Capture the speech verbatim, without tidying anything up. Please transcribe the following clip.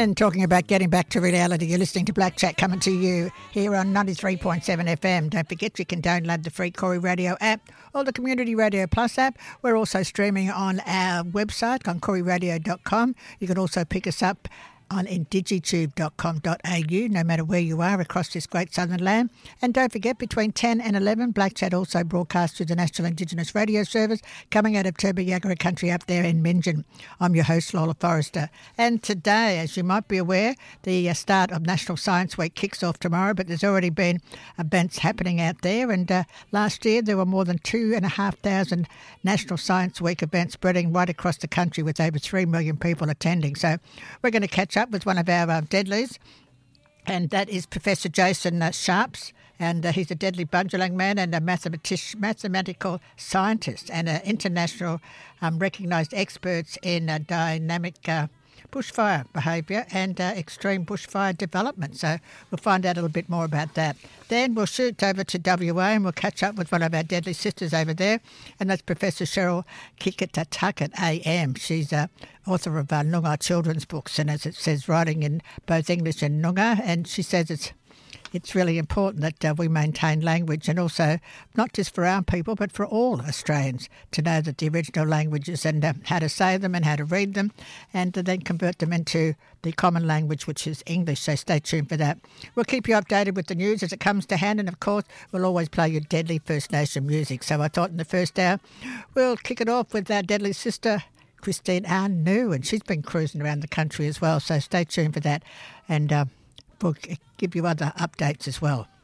And talking about getting back to reality, you're listening to Black Chat coming to you here on ninety-three point seven F M. Don't forget you can download the free Corey Radio app or the Community Radio Plus app. We're also streaming on our website on corey radio dot com. You can also pick us up on indigitube dot com dot a u, no matter where you are across this great southern land. And don't forget, between ten and eleven, Black Chat also broadcasts through the National Indigenous Radio Service, coming out of Turrbah Yagara country up there in Minjan. I'm your host, Lola Forrester. And today, as you might be aware, the start of National Science Week kicks off tomorrow, but there's already been events happening out there. And uh, last year, there were more than two and a half thousand National Science Week events spreading right across the country with over three million people attending. So we're going to catch up with one of our uh, deadlies, and that is Professor Jason uh, Sharps, and uh, he's a deadly Bundjalung man and a mathematic- mathematical scientist and an international um, recognised expert in uh, dynamic uh, bushfire behaviour and uh, extreme bushfire development. So we'll find out a little bit more about that. Then we'll shoot over to W A and we'll catch up with one of our deadly sisters over there, and that's Professor Cheryl Kikita-Tuckett A M. She's uh, author of uh, Noongar children's books, and as it says, writing in both English and Noongar, and she says it's It's really important that uh, we maintain language, and also not just for our people but for all Australians to know that the original languages and uh, how to say them and how to read them, and to then convert them into the common language, which is English. So stay tuned for that. We'll keep you updated with the news as it comes to hand, and of course we'll always play your deadly First Nation music. So I thought in the first hour we'll kick it off with our deadly sister Christine Anu, and she's been cruising around the country as well. So stay tuned for that, and Uh, we'll give you other updates as well.